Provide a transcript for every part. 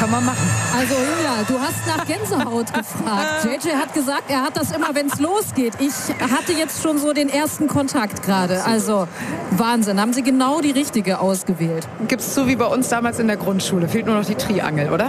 kann man machen. Also Julia, du hast nach Gänsehaut gefragt. JJ hat gesagt, er hat das immer, wenn es losgeht. Ich hatte jetzt schon so den ersten Kontakt gerade. Also Wahnsinn, haben Sie genau die richtige ausgewählt. Gibt's so wie bei uns damals in der Grundschule. Fehlt nur noch die Triangel, oder?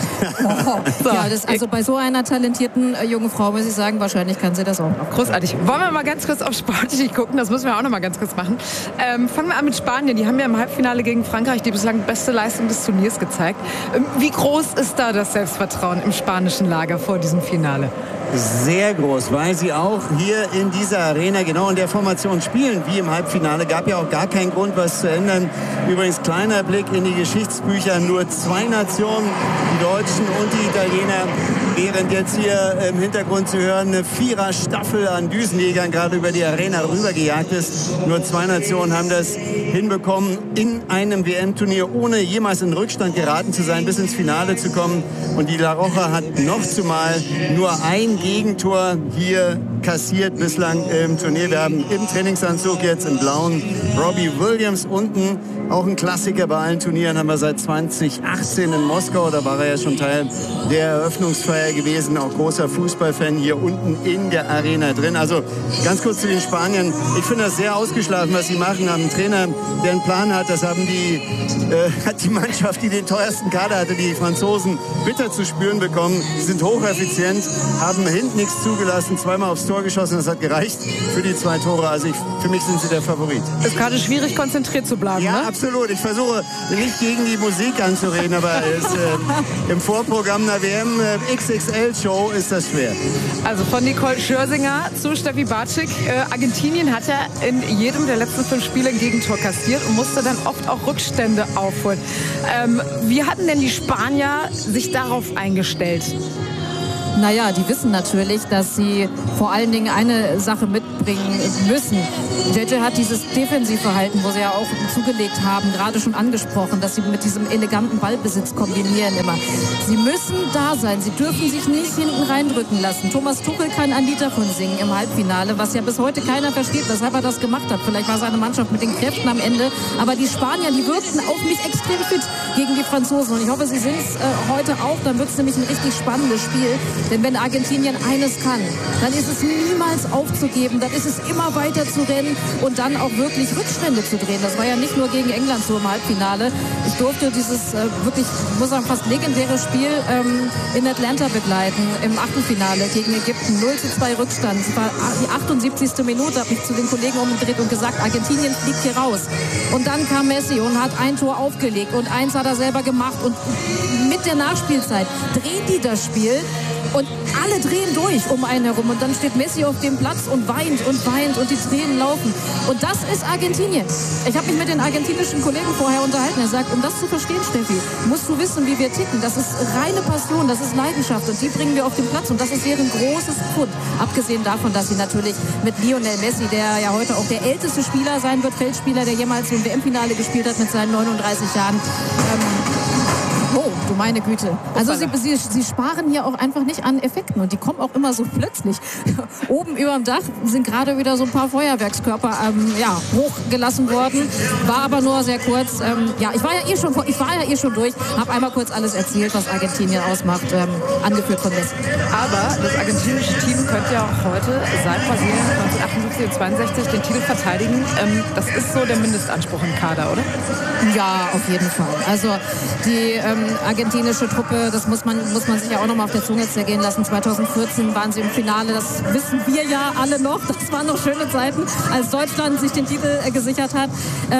Oh, so, ja, also bei so einer talentierten jungen Frau muss ich sagen, wahrscheinlich kann sie das auch noch. Großartig. Wollen wir mal ganz kurz auf Sportlich gucken? Das müssen wir auch noch mal ganz kurz machen. Fangen wir an mit Spanien. Die haben ja im Halbfinale gegen Frankreich die bislang beste Leistung des Turniers gezeigt. Wie groß ist da das Selbstvertrauen im spanischen Lager vor diesem Finale? Sehr groß, weil sie auch hier in dieser Arena genau in der Formation spielen wie im Halbfinale. Gab ja auch gar keinen Grund, was zu ändern. Übrigens, kleiner Blick in die Geschichtsbücher. Nur 2 Nationen, die Deutschen und die Italiener, während jetzt hier im Hintergrund zu hören eine 4er-Staffel an Düsenjägern gerade über die Arena rübergejagt ist. Nur 2 Nationen haben das hinbekommen, in einem WM-Turnier ohne jemals in Rückstand geraten zu sein, bis ins Finale zu kommen. Und die La Roja hat noch zumal nur ein Gegentor hier kassiert bislang im Turnier. Wir haben im Trainingsanzug jetzt im blauen Robbie Williams unten. Auch ein Klassiker bei allen Turnieren, haben wir seit 2018 in Moskau. Da war er ja schon Teil der Eröffnungsfeier gewesen. Auch großer Fußballfan hier unten in der Arena drin. Also ganz kurz zu den Spaniern. Ich finde das sehr ausgeschlafen, was sie machen. Haben einen Trainer, der einen Plan hat. Das haben hat die Mannschaft, die den teuersten Kader hatte, die Franzosen, bitter zu spüren bekommen. Sie sind hocheffizient, haben hinten nichts zugelassen, 2-mal aufs Tor geschossen. Das hat gereicht für die 2 Tore. Also für mich sind sie der Favorit. Ist gerade schwierig, konzentriert zu bleiben, ja, ne? Absolut. Ich versuche nicht gegen die Musik anzureden, aber im Vorprogramm einer WM XXL-Show ist das schwer. Also von Nicole Scherzinger zu Steffi Bartschik. Argentinien hat ja in jedem der letzten 5 Spiele ein Gegentor kassiert und musste dann oft auch Rückstände aufholen. Wie hatten denn die Spanier sich darauf eingestellt? Naja, die wissen natürlich, dass sie vor allen Dingen eine Sache mitbringen müssen. JJ hat dieses Defensivverhalten, wo sie ja auch zugelegt haben, gerade schon angesprochen, dass sie mit diesem eleganten Ballbesitz kombinieren immer. Sie müssen da sein, sie dürfen sich nicht hinten reindrücken lassen. Thomas Tuchel kann ein Lied davon singen im Halbfinale, was ja bis heute keiner versteht, weshalb er das gemacht hat. Vielleicht war seine Mannschaft mit den Kräften am Ende, aber die Spanier, die wirkten auf mich extrem fit gegen die Franzosen. Und ich hoffe, sie sind es heute auch, dann wird es nämlich ein richtig spannendes Spiel. Denn wenn Argentinien eines kann, dann ist es niemals aufzugeben, dann ist es immer weiter zu rennen und dann auch wirklich Rückstände zu drehen. Das war ja nicht nur gegen England so im Halbfinale. Ich durfte dieses wirklich, muss sagen, fast legendäre Spiel in Atlanta begleiten, im Achtelfinale gegen Ägypten. 0:2 Rückstand. Es war die 78. Minute, habe mich zu den Kollegen umgedreht und gesagt, Argentinien fliegt hier raus. Und dann kam Messi und hat ein Tor aufgelegt und eins hat er selber gemacht. Und mit der Nachspielzeit drehen die das Spiel. Und alle drehen durch um einen herum. Und dann steht Messi auf dem Platz und weint und die Tränen laufen. Und das ist Argentinien. Ich habe mich mit den argentinischen Kollegen vorher unterhalten. Er sagt, um das zu verstehen, Steffi, musst du wissen, wie wir ticken. Das ist reine Passion, das ist Leidenschaft. Und die bringen wir auf den Platz. Und das ist deren großes Pfund. Abgesehen davon, dass sie natürlich mit Lionel Messi, der ja heute auch der älteste Spieler sein wird, Feldspieler, der jemals im WM-Finale gespielt hat mit seinen 39 Jahren, oh, du meine Güte. Also sie sparen hier auch einfach nicht an Effekten und die kommen auch immer so plötzlich. Oben über dem Dach sind gerade wieder so ein paar Feuerwerkskörper hochgelassen worden. War aber nur sehr kurz. Ich war ja eh schon durch. Habe einmal kurz alles erzählt, was Argentinien ausmacht, angeführt von Messi. Aber das argentinische Team könnte ja auch heute seit Brasilien 1978 und 62 den Titel verteidigen. Das ist so der Mindestanspruch im Kader, oder? Ja, auf jeden Fall. Also die argentinische Truppe, das muss man sich ja auch noch mal auf der Zunge zergehen lassen. 2014 waren sie im Finale, das wissen wir ja alle noch. Das waren noch schöne Zeiten, als Deutschland sich den Titel gesichert hat.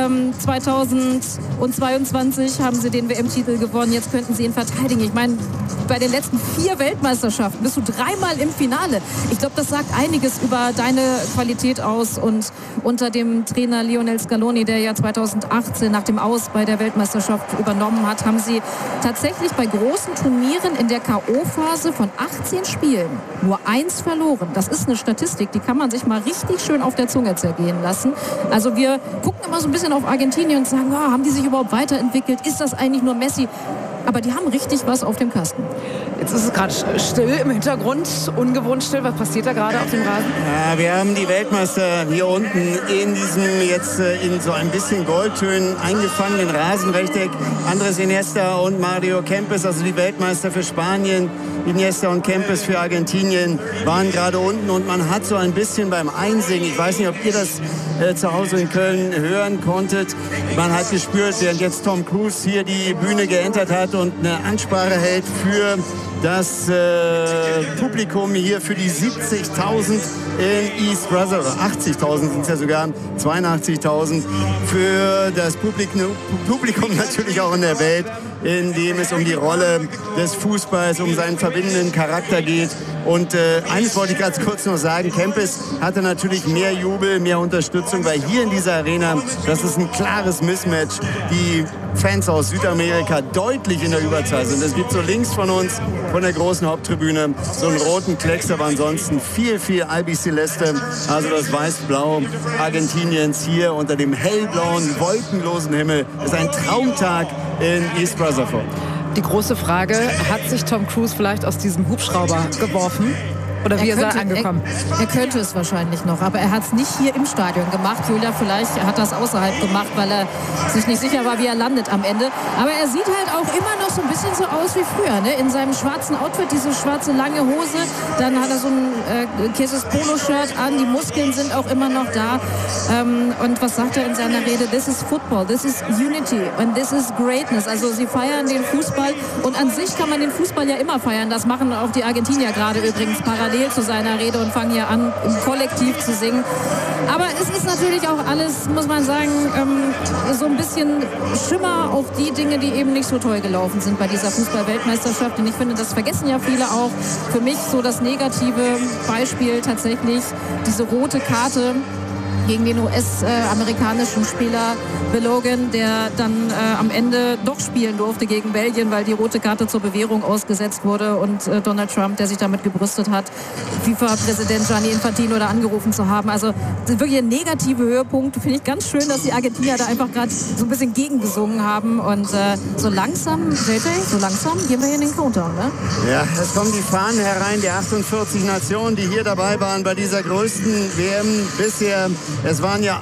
2022 haben sie den WM-Titel gewonnen. Jetzt könnten sie ihn verteidigen. Ich meine, bei den letzten 4 Weltmeisterschaften bist du 3-mal im Finale. Ich glaube, das sagt einiges über deine Qualität aus. Und unter dem Trainer Lionel Scaloni, der ja 2018 nach dem Aus bei der Weltmeisterschaft übernommen hat, haben sie tatsächlich bei großen Turnieren in der K.O.-Phase von 18 Spielen nur 1 verloren. Das ist eine Statistik, die kann man sich mal richtig schön auf der Zunge zergehen lassen. Also wir gucken immer so ein bisschen auf Argentinien und sagen, haben die sich überhaupt weiterentwickelt? Ist das eigentlich nur Messi? aber die haben richtig was auf dem Kasten. Jetzt ist es gerade still im Hintergrund, ungewohnt still. Was passiert da gerade auf dem Rasen? Ja, wir haben die Weltmeister hier unten in diesem jetzt in so ein bisschen Goldtönen eingefangenen Rasenrechteck. Andrés Iniesta und Mario Kempes, also die Weltmeister für Spanien. Iniesta und Kempes für Argentinien waren gerade unten und man hat so ein bisschen beim Einsingen, ich weiß nicht, ob ihr das zu Hause in Köln hören konntet, man hat gespürt, während jetzt Tom Cruise hier die Bühne geentert hat und eine Ansprache hält für das Publikum hier, für die 70.000 in East Brazil, 80.000 sind es ja sogar, 82.000 für das Publikum natürlich auch in der Welt, in dem es um die Rolle des Fußballs, um seinen verbindenden Charakter geht. Und eines wollte ich ganz kurz noch sagen, Kempes hatte natürlich mehr Jubel, mehr Unterstützung, weil hier in dieser Arena, das ist ein klares Mismatch. Die Fans aus Südamerika deutlich in der Überzahl sind. Es gibt so links von uns, von der großen Haupttribüne, so einen roten Klecks, aber ansonsten viel Albiceleste, also das Weiß-Blau Argentiniens hier unter dem hellblauen, wolkenlosen Himmel. Das ist ein Traumtag in East Rutherford. Die große Frage, hat sich Tom Cruise vielleicht aus diesem Hubschrauber geworfen? Oder wie ist er angekommen? Er könnte es wahrscheinlich noch, aber er hat es nicht hier im Stadion gemacht. Julia, vielleicht hat er es außerhalb gemacht, weil er sich nicht sicher war, wie er landet am Ende. Aber er sieht halt auch immer noch so ein bisschen so aus wie früher, ne? In seinem schwarzen Outfit, diese schwarze lange Hose. Dann hat er so ein Käses Polo-Shirt an. Die Muskeln sind auch immer noch da. Und was sagt er in seiner Rede? This is football, this is unity and this is greatness. Also sie feiern den Fußball. Und an sich kann man den Fußball ja immer feiern. Das machen auch die Argentinier gerade übrigens parallel zu seiner Rede und fangen hier an, im Kollektiv zu singen. Aber es ist natürlich auch alles, muss man sagen, so ein bisschen Schimmer auf die Dinge, die eben nicht so toll gelaufen sind bei dieser Fußball-Weltmeisterschaft. Und ich finde, das vergessen ja viele auch. Für mich so das negative Beispiel tatsächlich diese rote Karte gegen den US-amerikanischen Spieler Belogan, der dann am Ende doch spielen durfte gegen Belgien, weil die rote Karte zur Bewährung ausgesetzt wurde und Donald Trump, der sich damit gebrüstet hat, FIFA-Präsident Gianni Infantino da angerufen zu haben. Also das sind wirklich negative Höhepunkte. Finde ich ganz schön, dass die Argentinier da einfach gerade so ein bisschen gegengesungen haben. Und so langsam, JJ, so langsam gehen wir hier in den Countdown, ne? Ja, es kommen die Fahnen herein, die 48 Nationen, die hier dabei waren bei dieser größten WM bisher. Es waren ja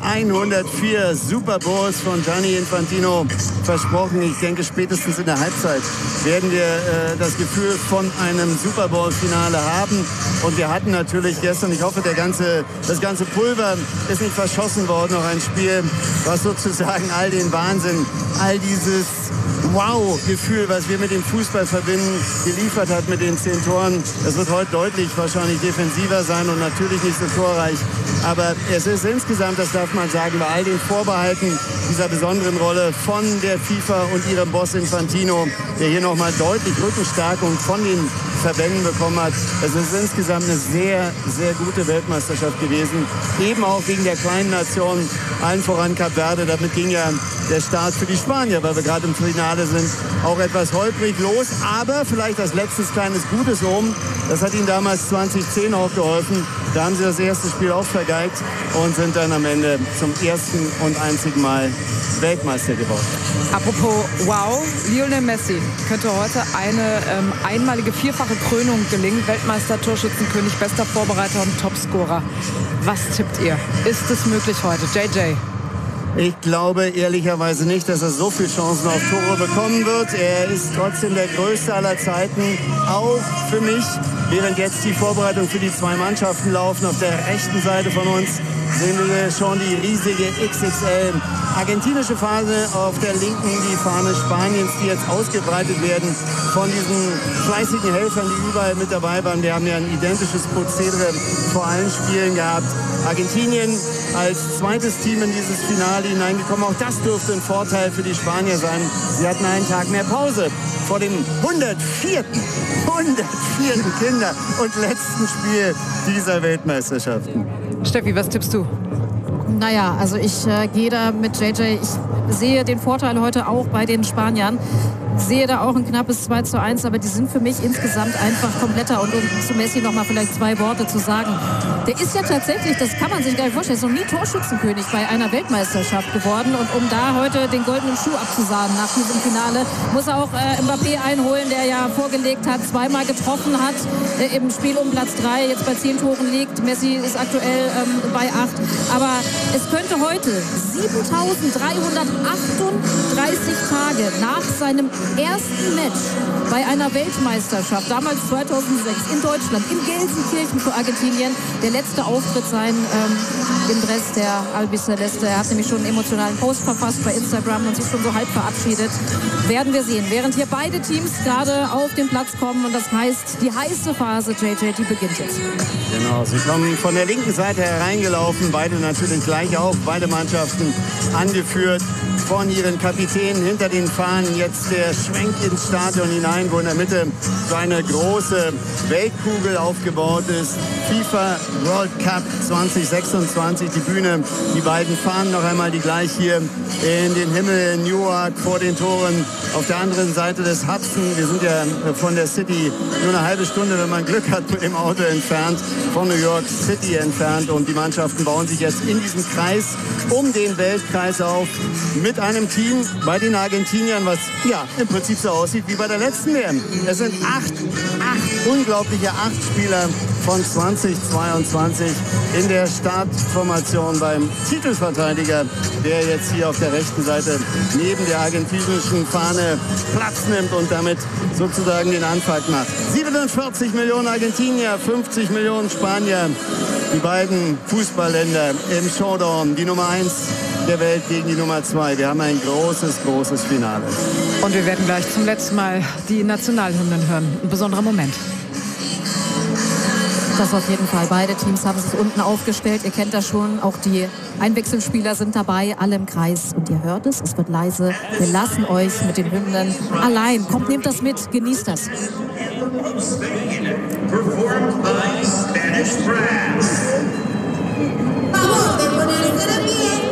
104 Super Bowls von Gianni Infantino versprochen. Ich denke, spätestens in der Halbzeit werden wir das Gefühl von einem Super Bowl-Finale haben. Und wir hatten natürlich gestern, ich hoffe, das ganze Pulver ist nicht verschossen worden. Noch ein Spiel, was sozusagen all den Wahnsinn, all dieses Wow-Gefühl, was wir mit dem Fußball verbinden, geliefert hat mit den 10 Toren. Es wird heute deutlich wahrscheinlich defensiver sein und natürlich nicht so torreich. Aber es ist insgesamt, das darf man sagen, bei all den Vorbehalten dieser besonderen Rolle von der FIFA und ihrem Boss Infantino, der hier nochmal deutlich Rückenstärkung von den Verbänden bekommen hat. Es ist insgesamt eine sehr, sehr gute Weltmeisterschaft gewesen. Eben auch wegen der kleinen Nation, allen voran Kap Verde. Damit ging ja der Start für die Spanier, weil wir gerade im Finale sind, auch etwas holprig los. Aber vielleicht als letztes kleines Gutes oben. Das hat ihnen damals 2010 auch geholfen. Da haben sie das erste Spiel auch vergeigt und sind dann am Ende zum ersten und einzigen Mal Weltmeister geworden. Apropos wow, Lionel Messi könnte heute eine einmalige vierfache Krönung gelingen. Weltmeister, Torschützenkönig, bester Vorbereiter und Topscorer. Was tippt ihr? Ist es möglich heute? JJ? Ich glaube ehrlicherweise nicht, dass er so viele Chancen auf Tore bekommen wird. Er ist trotzdem der Größte aller Zeiten, auch für mich. Während jetzt die Vorbereitung für die 2 Mannschaften laufen, auf der rechten Seite von uns sehen wir schon die riesige XXL argentinische Fahne, auf der linken die Fahne Spaniens, die jetzt ausgebreitet werden von diesen fleißigen Helfern, die überall mit dabei waren. Wir haben ja ein identisches Prozedere vor allen Spielen gehabt. Argentinien als zweites Team in dieses Finale hineingekommen. Auch das dürfte ein Vorteil für die Spanier sein. Sie hatten einen Tag mehr Pause vor dem 104. Kinder- und letzten Spiel dieser Weltmeisterschaften. Steffi, was tippst du? Naja, also ich gehe da mit JJ. Ich sehe den Vorteil heute auch bei den Spaniern. sehe da auch ein knappes 2:1, aber die sind für mich insgesamt einfach kompletter. Und um zu Messi noch mal vielleicht 2 Worte zu sagen. Der ist ja tatsächlich, das kann man sich gar nicht vorstellen, ist noch nie Torschützenkönig bei einer Weltmeisterschaft geworden. Und um da heute den goldenen Schuh abzusahnen nach diesem Finale, muss er auch Mbappé einholen, der ja vorgelegt hat, 2-mal getroffen hat im Spiel um Platz 3, jetzt bei 10 Toren liegt. Messi ist aktuell bei 8. Aber es könnte heute 7.338 Tage nach seinem ersten Match bei einer Weltmeisterschaft, damals 2006 in Deutschland, in Gelsenkirchen für Argentinien, der letzte Auftritt sein im Dress der Albiceleste. Er hat nämlich schon einen emotionalen Post verfasst bei Instagram und sich schon so halb verabschiedet. Werden wir sehen. Während hier beide Teams gerade auf den Platz kommen und das heißt, die heiße Phase, JJ, die beginnt jetzt. Genau, sie kommen von der linken Seite hereingelaufen, beide natürlich gleich auf, beide Mannschaften angeführt von ihren Kapitänen hinter den Fahnen. Jetzt der Schwenk ins Stadion hinein, wo in der Mitte so eine große Weltkugel aufgebaut ist. FIFA World Cup 2026, die Bühne. Die beiden fahren noch einmal die gleich hier in den Himmel in Newark vor den Toren. Auf der anderen Seite des Hudson. Wir sind ja von der City nur eine halbe Stunde, wenn man Glück hat, mit dem Auto entfernt, von New York City entfernt. Und die Mannschaften bauen sich jetzt in diesem Kreis um den Weltkreis auf mit einem Team bei den Argentiniern, was ja im Prinzip so aussieht wie bei der letzten WM. Es sind unglaubliche 8 Spieler von 2022 in der Startformation beim Titelverteidiger, der jetzt hier auf der rechten Seite neben der argentinischen Fahne Platz nimmt und damit sozusagen den Anfang macht. 47 Millionen Argentinier, 50 Millionen Spanier. Die beiden Fußballländer im Showdown, die Nummer 1 der Welt gegen die Nummer 2. Wir haben ein großes Finale. Und wir werden gleich zum letzten Mal die Nationalhymnen hören. Ein besonderer Moment. Das auf jeden Fall. Beide Teams haben sich unten aufgestellt. Ihr kennt das schon. Auch die Einwechselspieler sind dabei, alle im Kreis. Und ihr hört es, es wird leise. Wir lassen euch mit den Hymnen allein. Kommt, nehmt das mit, genießt das. Performed by Spanish Brass. Vamos, de ponerse de pie.